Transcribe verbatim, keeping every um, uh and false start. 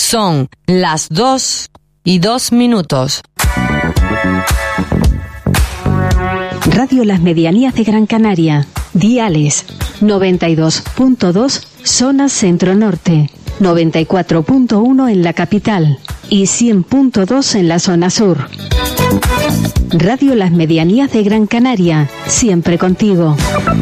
Son las dos y dos minutos. Radio Las Medianías de Gran Canaria. Diales noventa y dos punto dos, zona centro-norte, noventa y cuatro punto uno en la capital y cien punto dos en la zona sur. Radio Las Medianías de Gran Canaria, siempre contigo.